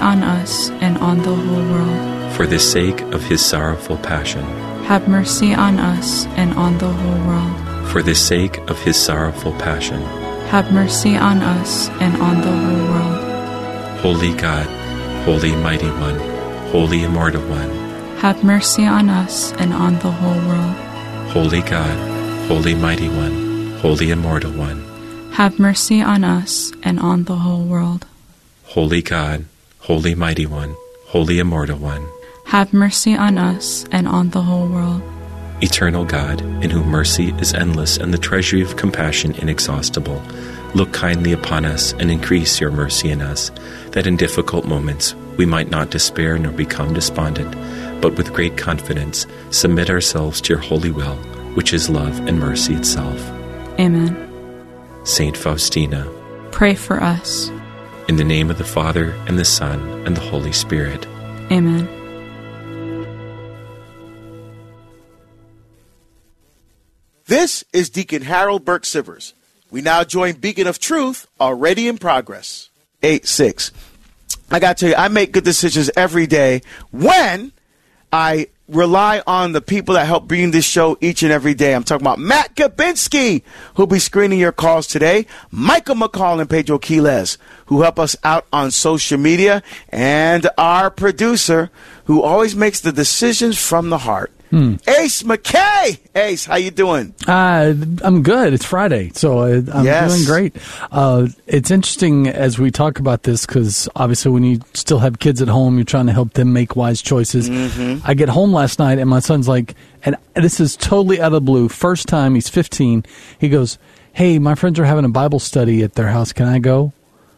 on us and on the whole world. For the sake of his sorrowful passion, have mercy on us and on the whole world. For the sake of his sorrowful passion, have mercy on us and on the whole world. Holy God, Holy Mighty One, Holy Immortal One, have mercy on us and on the whole world. Holy God, Holy Mighty One, Holy Immortal One, have mercy on us and on the whole world. Holy God, Holy Mighty One, Holy Immortal One, have mercy on us and on the whole world. Eternal God, in whom mercy is endless and the treasury of compassion inexhaustible, look kindly upon us and increase your mercy in us, that in difficult moments we might not despair nor become despondent, but with great confidence submit ourselves to your holy will, which is love and mercy itself. Amen. Saint Faustina, pray for us. In the name of the Father, and the Son, and the Holy Spirit. Amen. This is Deacon Harold Burke Sivers. We now join Beacon of Truth, already in progress. 8-6. I got to tell you, I make good decisions every day when I rely on the people that help bring this show each and every day. I'm talking about Matt Kabinski, who'll be screening your calls today, Michael McCall and Pedro Quiles, who help us out on social media, and our producer, who always makes the decisions from the heart, Ace McKay. Ace, how you doing? I'm good. It's Friday, so I'm doing great. It's interesting as we talk about this because obviously when you still have kids at home, you're trying to help them make wise choices. I get home last night and my son's like, and this is totally out of the blue, first time, he's 15, he goes, hey, my friends are having a Bible study at their house. Can I go?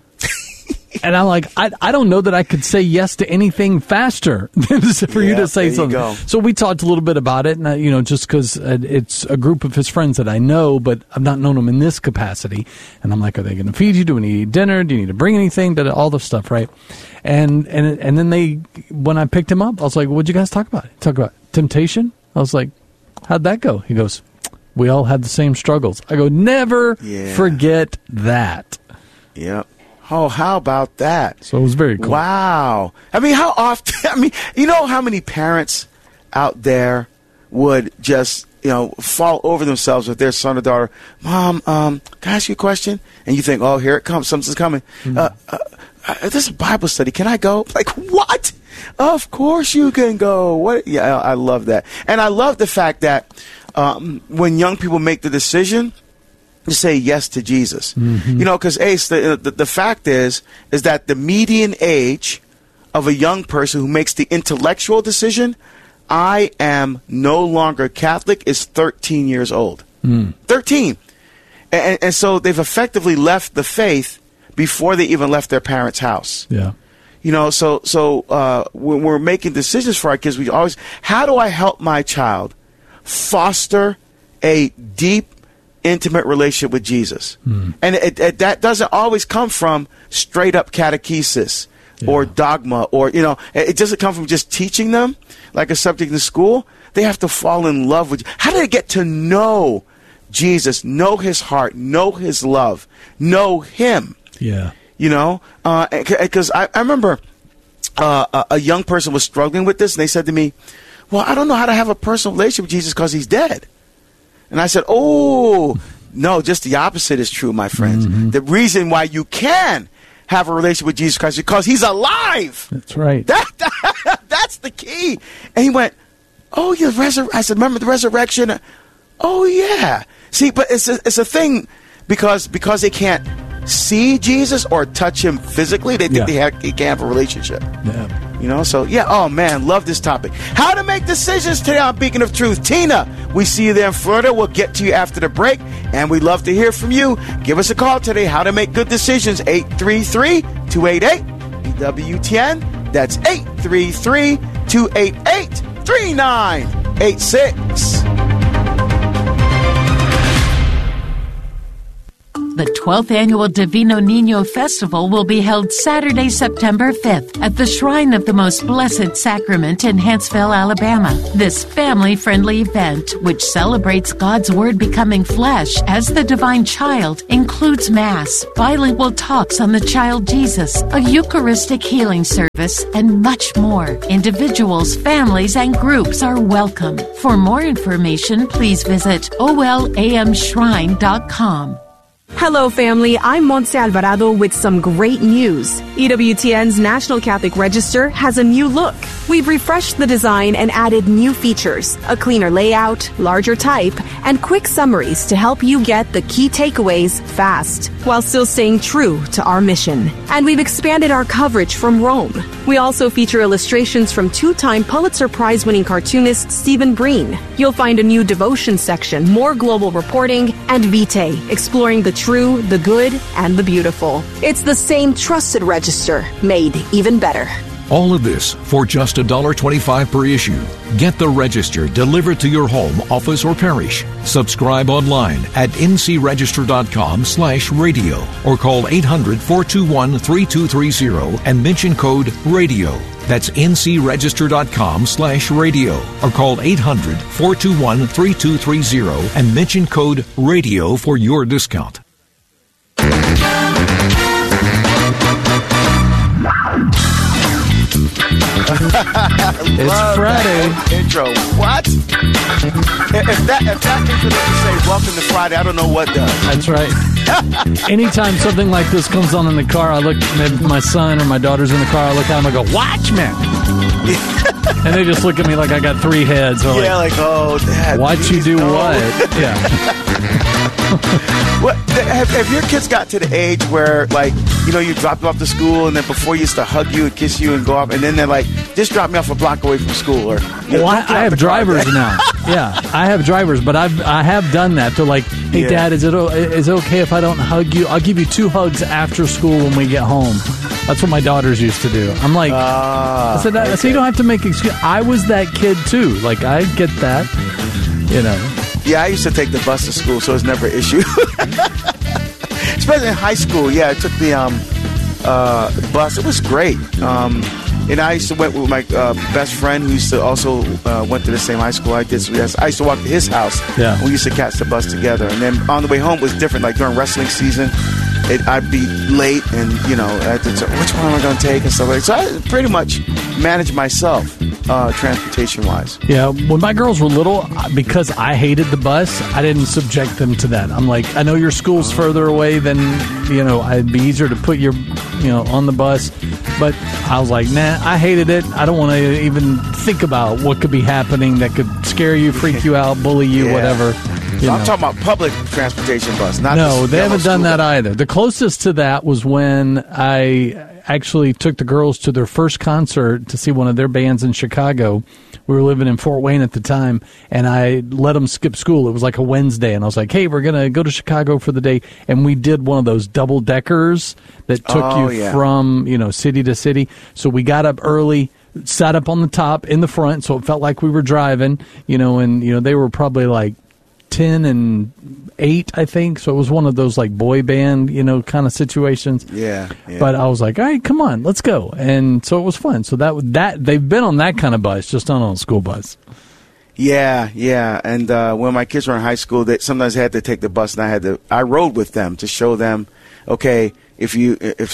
And I'm like, I don't know that I could say yes to anything faster than for you to say something. So we talked a little bit about it, and just because it's a group of his friends that I know, but I've not known them in this capacity. And I'm like, are they going to feed you? Do we need to eat dinner? Do you need to bring anything? All the stuff, right? And then when I picked him up, I was like, what'd you guys talk about? Talk about temptation? I was like, how'd that go? He goes, we all had the same struggles. I go, never forget that. Yep. Oh, how about that? So it was very cool. Wow. I mean, how often, you know how many parents out there would just, fall over themselves with their son or daughter. Mom, can I ask you a question? And you think, oh, here it comes. Something's coming. This is a Bible study. Can I go? Like, what? Of course you can go. What? Yeah, I love that. And I love the fact that when young people make the decision to say yes to Jesus, because Ace, the fact is that the median age of a young person who makes the intellectual decision, I am no longer Catholic, is 13 years old. 13. And so they've effectively left the faith before they even left their parents' house. Yeah. So when we're making decisions for our kids, we always, how do I help my child foster a deep, intimate relationship with Jesus? And that doesn't always come from straight up catechesis or dogma, or it doesn't come from just teaching them like a subject in school. They have to fall in love with. How do they get to know Jesus, know his heart, know his love, know him? Yeah. Because I remember a young person was struggling with this, and they said to me, well, I don't know how to have a personal relationship with Jesus because he's dead. And I said, oh, no, just the opposite is true, my friends. The reason why you can have a relationship with Jesus Christ is because he's alive. That's right. That's the key. And he went, oh, yeah, I said, remember the resurrection? Oh, yeah. See, but it's a thing because they can't see Jesus or touch him physically. They think they can't have a relationship. Yeah. Oh man, love this topic. How to make decisions today on Beacon of Truth. Tina, we see you there in Florida. We'll get to you after the break, and we'd love to hear from you. Give us a call today. How to make good decisions, 833-288-WTN. That's 833-288-3986. The 12th Annual Divino Niño Festival will be held Saturday, September 5th at the Shrine of the Most Blessed Sacrament in Huntsville, Alabama. This family-friendly event, which celebrates God's Word becoming flesh as the divine child, includes Mass, bilingual talks on the child Jesus, a Eucharistic healing service, and much more. Individuals, families, and groups are welcome. For more information, please visit olamshrine.com. Hello, family. I'm Montse Alvarado with some great news. EWTN's National Catholic Register has a new look. We've refreshed the design and added new features, a cleaner layout, larger type, and quick summaries to help you get the key takeaways fast, while still staying true to our mission. And we've expanded our coverage from Rome. We also feature illustrations from two-time Pulitzer Prize-winning cartoonist Stephen Breen. You'll find a new devotion section, more global reporting, and Vitae, exploring the true, the good, and the beautiful. It's the same trusted register, made even better. All of this for just $1.25 per issue. Get the Register delivered to your home, office, or parish. Subscribe online at ncregister.com/radio or call 800-421-3230 and mention code RADIO. That's ncregister.com/radio or call 800-421-3230 and mention code RADIO for your discount. It's Friday. Intro. What? If that intro doesn't say welcome to Friday, I don't know what does. That's right. Anytime something like this comes on in the car, I look, maybe my son or my daughter's in the car, I look at them and go, Watchmen! And they just look at me like I got three heads. So yeah, like, oh, Dad. Watch you do no. what? Yeah. What, have your kids got to the age where, like, you know, you dropped them off to school and then before you used to hug you and kiss you and go off, and then they're like, just drop me off a block away from school? Or well, I have drivers now. Yeah, I have drivers, but I have done that. They're like, hey, yeah. Dad, is it okay if I don't hug you? I'll give you 2 hugs after school when we get home. That's what my daughters used to do. I'm like, I said, okay. So you don't have to make excuses. I was that kid too. Like, I get that, you know. Yeah, I used to take the bus to school, so it's never an issue. Especially in high school. Yeah, I took the bus. It was great. And I used to went with my best friend who used to also went to the same high school I did. So I used to walk to his house. Yeah. We used to catch the bus together. And then on the way home it was different. Like during wrestling season, I'd be late and, you know, I had to say, which one am I going to take and stuff like that. So I pretty much managed myself transportation-wise. Yeah, when my girls were little, because I hated the bus, I didn't subject them to that. I'm like, I know your school's further away than, you know, it'd be easier to put your, you know, on the bus. But I was like, nah, I hated it. I don't want to even think about what could be happening that could scare you, freak you out, bully you, whatever. So I'm talking about public transportation bus, not no, they haven't done that either. The closest to that was when I actually took the girls to their first concert to see one of their bands in Chicago. We were living in Fort Wayne at the time, and I let them skip school. It was like a Wednesday, and I was like, hey, we're going to go to Chicago for the day. And we did one of those double-deckers that took you from, you know, city to city. So we got up early, sat up on the top in the front, so it felt like we were driving, you know, and, you know, they were probably like 10 and 8, I think. So it was one of those like boy band, you know, kind of situations. Yeah. But I was like, all right, come on, let's go. And so it was fun. So that they've been on that kind of bus, just not on a school bus. Yeah. And when my kids were in high school, they sometimes had to take the bus, and I rode with them to show them, okay, if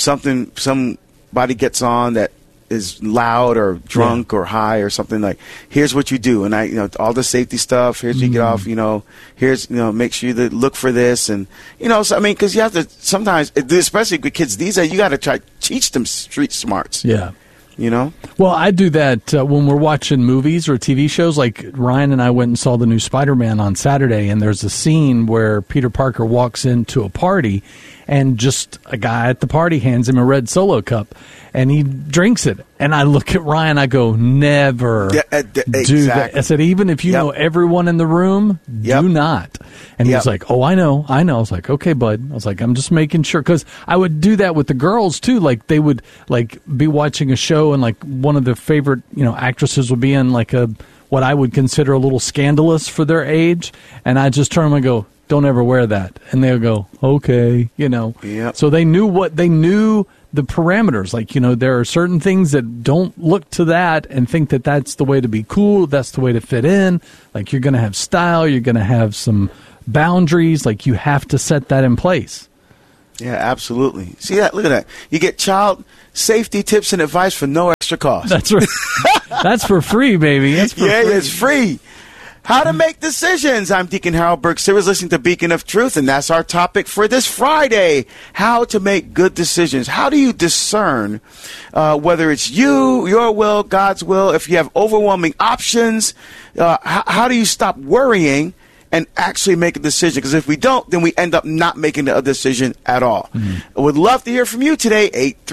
somebody gets on that is loud or drunk or high or something, like, here's what you do. And I, you know, all the safety stuff, here's you get off, you know, here's, you know, make sure you look for this. And, you know, so, I mean, because you have to sometimes, especially with kids these days, you got to try to teach them street smarts. Yeah. You know? Well, I do that when we're watching movies or TV shows. Like Ryan and I went and saw the new Spider-Man on Saturday, and there's a scene where Peter Parker walks into a party, and just a guy at the party hands him a red Solo cup, and he drinks it. And I look at Ryan, I go, never do that. I said, even if you know everyone in the room, do not. And he's like, oh, I know. I was like, okay, bud. I was like, I'm just making sure. Because I would do that with the girls, too. Like, they would, like, be watching a show, and, like, one of their favorite, you know, actresses would be in, like, what I would consider a little scandalous for their age. And I just turn them and go, don't ever wear that. And they'll go, okay, Yep. So they knew the parameters. Like, there are certain things that don't look to that and think that that's the way to be cool. That's the way to fit in. Like, you're going to have style. You're going to have some boundaries. Like, you have to set that in place. Yeah, absolutely. See that? Look at that. You get child safety tips and advice for no extra cost. That's right. That's for free, baby. That's for free. It's free. How to make decisions. I'm Deacon Harold Burke Sivers, listening to Beacon of Truth, and that's our topic for this Friday. How to make good decisions. How do you discern whether it's your will, God's will? If you have overwhelming options, how do you stop worrying and actually make a decision? Because if we don't, then we end up not making a decision at all. I would love to hear from you today.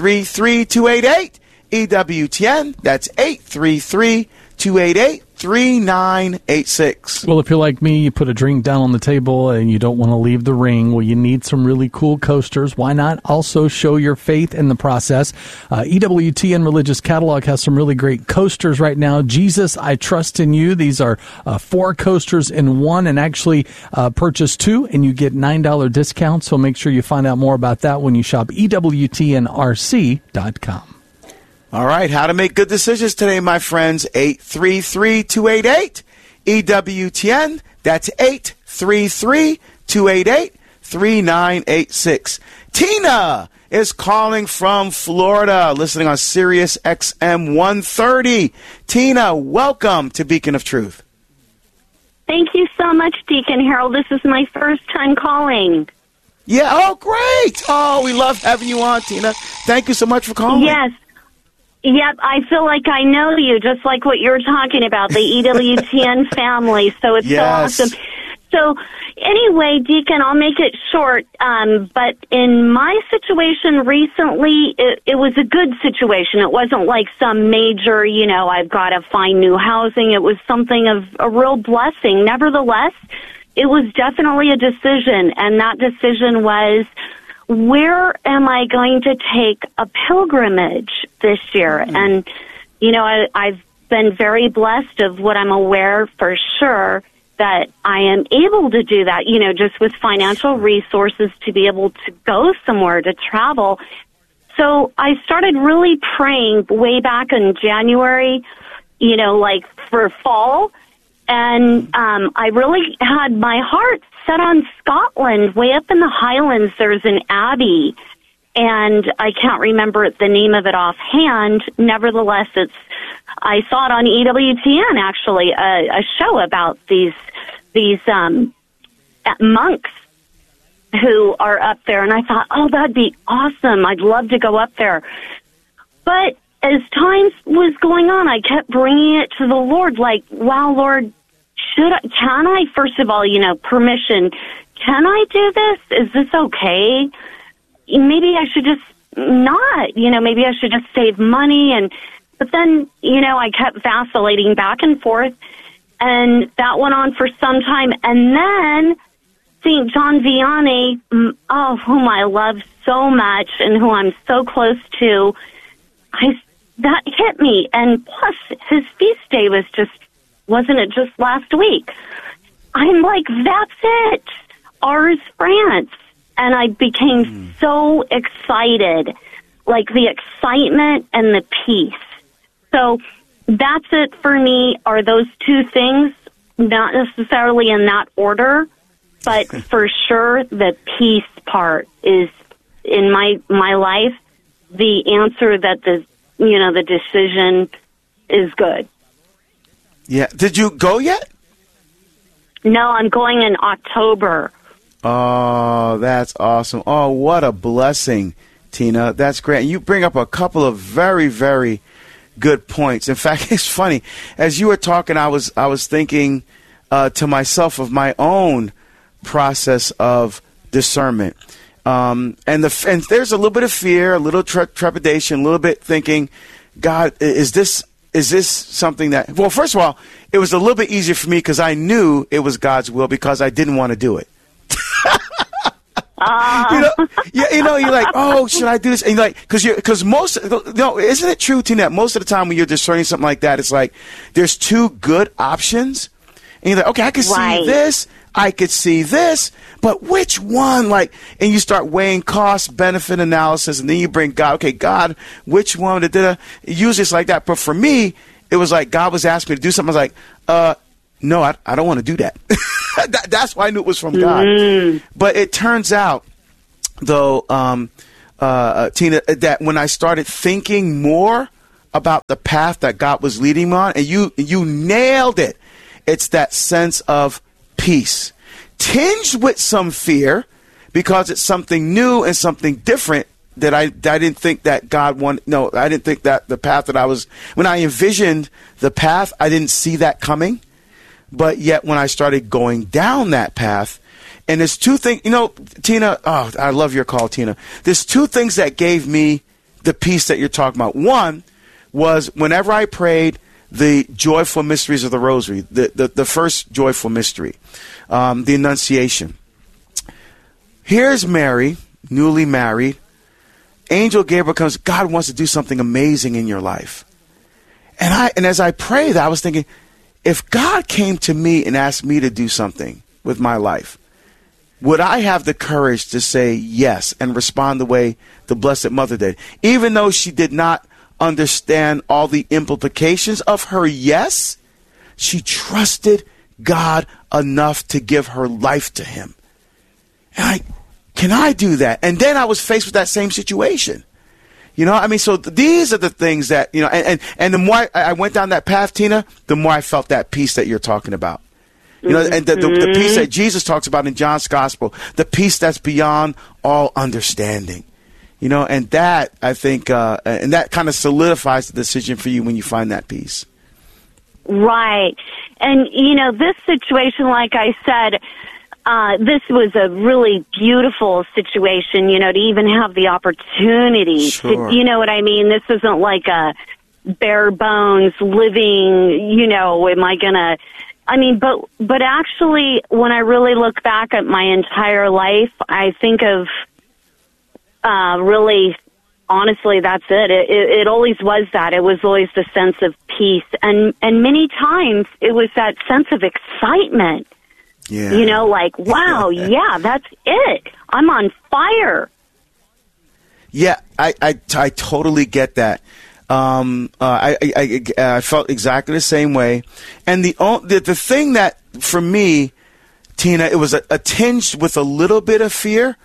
833-288-EWTN. That's 833-288-3986. Well, if you're like me, you put a drink down on the table and you don't want to leave the ring, well, you need some really cool coasters. Why not also show your faith in the process? EWTN Religious Catalog has some really great coasters right now. Jesus, I Trust in You. These are 4 coasters in one, and actually purchase 2 and you get $9 discount. So make sure you find out more about that when you shop EWTNRC.com. All right, how to make good decisions today, my friends. 833-288-EWTN. That's 833-288-3986. Tina is calling from Florida, listening on Sirius XM 130. Tina, welcome to Beacon of Truth. Thank you so much, Deacon Harold. This is my first time calling. Yeah, oh, great. Oh, we love having you on, Tina. Thank you so much for calling. Yes. Yep, I feel like I know you, just like what you were talking about, the EWTN family. So it's so awesome. So anyway, Deacon, I'll make it short. But in my situation recently, it was a good situation. It wasn't like some major, I've got to find new housing. It was something of a real blessing. Nevertheless, it was definitely a decision. And that decision was, where am I going to take a pilgrimage this year? And, I've been very blessed of what I'm aware for sure that I am able to do that, just with financial resources to be able to go somewhere, to travel. So I started really praying way back in January, like for fall. And I really had my heart set on Scotland. Way up in the Highlands, there's an abbey, and I can't remember the name of it offhand. Nevertheless, I saw it on EWTN, actually, a show about these monks who are up there, and I thought, oh, that'd be awesome. I'd love to go up there. But as time was going on, I kept bringing it to the Lord, like, wow, Lord, can I, first of all, permission, can I do this? Is this okay? Maybe I should just not, maybe I should just save money. But then, I kept vacillating back and forth, and that went on for some time. And then St. John Vianney, whom I love so much and who I'm so close to, that hit me. And plus, his feast day wasn't it just last week? I'm like, that's it. Ars France. And I became so excited, like the excitement and the peace. So that's it for me, are those two things, not necessarily in that order, but for sure the peace part is, in my life, the answer that the decision is good. Yeah. Did you go yet? No, I'm going in October. Oh, that's awesome. Oh, what a blessing, Tina. That's great. And you bring up a couple of very, very good points. In fact, it's funny. As you were talking, I was thinking to myself of my own process of discernment. And there's a little bit of fear, a little trepidation, a little bit thinking, God, is this something that, well, first of all, it was a little bit easier for me because I knew it was God's will because I didn't want to do it. You're like, oh, should I do this? And you're like, because isn't it true, Tina, that most of the time when you're discerning something like that, it's like there's two good options, and you're like, okay, I can see this, I could see this, but which one? Like, and you start weighing cost benefit analysis, and then you bring God. Okay, God, which one? Usually it's like that. But for me, it was like God was asking me to do something. I was like, no, I don't want to do that. That's why I knew it was from God. Mm-hmm. But it turns out, though, Tina, that when I started thinking more about the path that God was leading me on, and you nailed it. It's that sense of peace, tinged with some fear, because it's something new and something different that I didn't think that God wanted. No, I didn't think that the path that when I envisioned the path, I didn't see that coming. But yet when I started going down that path, and there's two things, Tina, I love your call, Tina. There's two things that gave me the peace that you're talking about. One was whenever I prayed the joyful mysteries of the rosary, the first joyful mystery, the Annunciation. Here's Mary, newly married. Angel Gabriel comes. God wants to do something amazing in your life. And as I prayed, I was thinking, if God came to me and asked me to do something with my life, would I have the courage to say yes and respond the way the Blessed Mother did? Even though she did not understand all the implications of her yes, she trusted God enough to give her life to him. And can I do that? And then I was faced with that same situation. So these are the things that, and the more I went down that path, Tina, the more I felt that peace that you're talking about. And the peace that Jesus talks about in John's gospel, the peace that's beyond all understanding. And that, I think, and that kind of solidifies the decision for you when you find that peace. Right. And, this situation, like I said, this was a really beautiful situation, to even have the opportunity. Sure. To, you know what I mean? This isn't like a bare bones living, am I going to... but actually, when I really look back at my entire life, I think of... really, honestly, that's it. It always was that. It was always the sense of peace. And many times it was that sense of excitement. Yeah. Wow, yeah, that's it. I'm on fire. Yeah, I totally get that. I felt exactly the same way. And the thing that, for me, Tina, it was a tinge with a little bit of fear.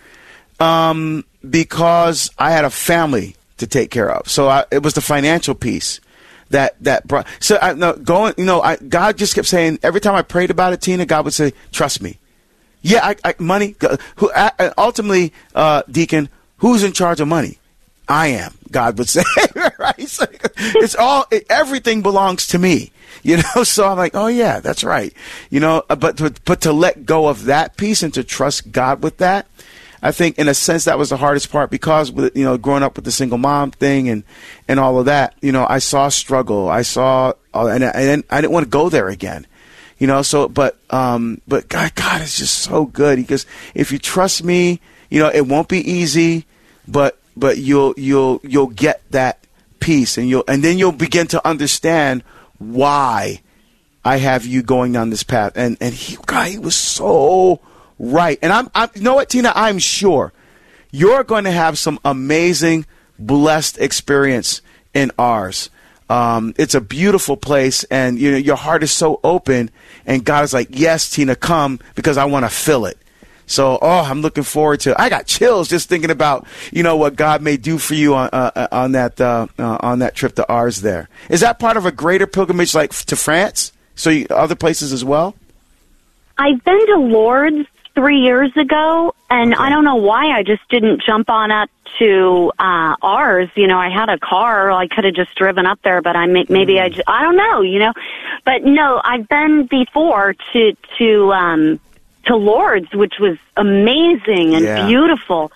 Because I had a family to take care of. So it was the financial piece that brought. So God just kept saying, every time I prayed about it, Tina, God would say, trust me. Yeah, money. Ultimately, Deacon, who's in charge of money? I am, God would say. Right? So everything belongs to me. So I'm like, oh yeah, that's right. But to let go of that piece and to trust God with that, I think in a sense that was the hardest part, because growing up with the single mom thing and all of that, I saw struggle. I saw, and I didn't want to go there again, but God is just so good, because if you trust me, it won't be easy, but you'll get that peace, and then you'll begin to understand why I have you going down this path. And he was so right. And I'm you know what, Tina, I'm sure you're going to have some amazing, blessed experience in ours. It's a beautiful place, and your heart is so open, and God is like, yes, Tina, come, because I want to fill it. So, I'm looking forward to. I got chills just thinking about what God may do for you on that trip to ours. There is that part of a greater pilgrimage, like to France, so other places as well. I've been to Lourdes 3 years ago, and I don't know why I just didn't jump on up to ours. I had a car, I could have just driven up there, but I don't know, But no, I've been before to Lourdes, which was amazing and beautiful.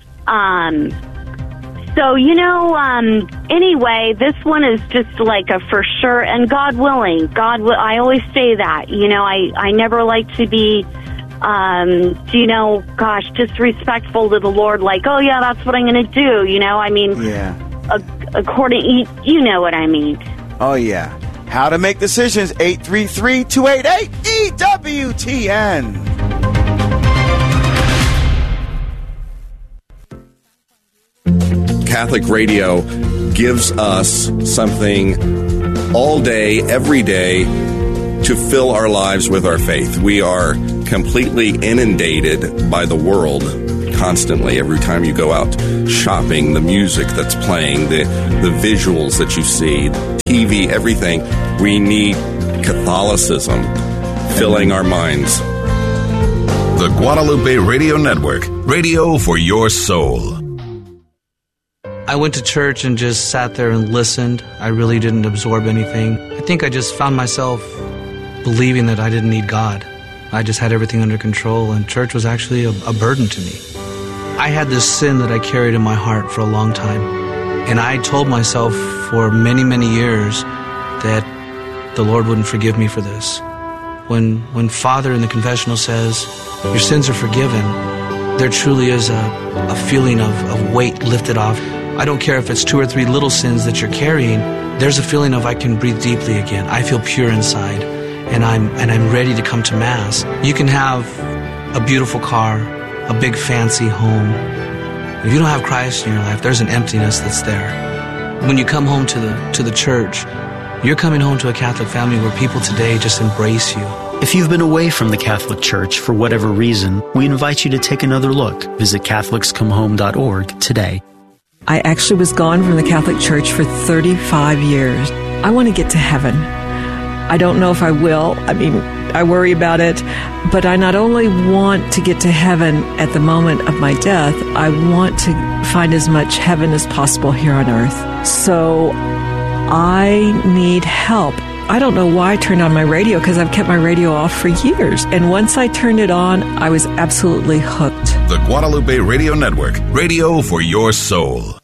So, anyway, this one is just like a for sure, and God willing, I always say that, I never like to be, disrespectful to the Lord, like, oh yeah, that's what I'm going to do, according, you know what I mean. Oh yeah. How to make decisions, 833-288-EWTN. Catholic radio gives us something all day, every day, to fill our lives with our faith. We are completely inundated by the world constantly. Every time you go out shopping, the music that's playing, the visuals that you see, TV, everything. We need Catholicism filling our minds. The Guadalupe Radio Network, radio for your soul. I went to church and just sat there and listened. I really didn't absorb anything. I think I just found myself believing that I didn't need God. I just had everything under control, and church was actually a burden to me. I had this sin that I carried in my heart for a long time, and I told myself for many, many years that the Lord wouldn't forgive me for this. When Father in the confessional says, your sins are forgiven, there truly is a feeling of weight lifted off. I don't care if it's 2 or 3 little sins that you're carrying, there's a feeling of I can breathe deeply again. I feel pure inside, and I'm ready to come to Mass. You can have a beautiful car, a big fancy home. If you don't have Christ in your life, there's an emptiness that's there. When you come home to the church, you're coming home to a Catholic family where people today just embrace you. If you've been away from the Catholic Church for whatever reason, we invite you to take another look. Visit CatholicsComeHome.org today. I actually was gone from the Catholic Church for 35 years. I want to get to heaven. I don't know if I will. I mean, I worry about it. But I not only want to get to heaven at the moment of my death, I want to find as much heaven as possible here on earth. So I need help. I don't know why I turned on my radio, because I've kept my radio off for years. And once I turned it on, I was absolutely hooked. The Guadalupe Radio Network, radio for your soul.